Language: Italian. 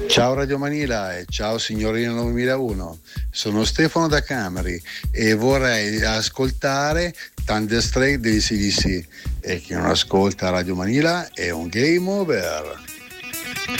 Ciao Radio Manila e ciao signorina 9001, sono Stefano da Cameri e vorrei ascoltare Thunderstruck dei CDC, e chi non ascolta Radio Manila è un game over.